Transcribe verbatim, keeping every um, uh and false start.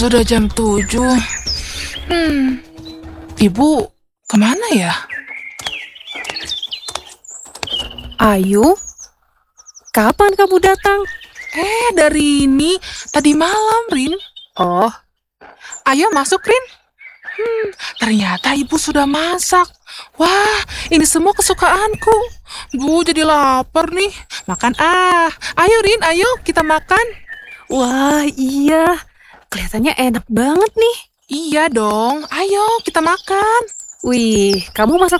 sudah jam tujuh. Hmm, Ibu kemana ya? Ayu, kapan kamu datang? Eh, dari ini tadi malam, Rin. Oh, Ayo masuk, Rin. Hmm, ternyata ibu sudah masak. Wah, ini semua kesukaanku. Bu, jadi lapar nih. Makan ah. Ayo, Rin, ayo kita makan. wah iya. Kelihatannya enak banget nih. Iya dong, ayo kita makan. Wih, kamu masak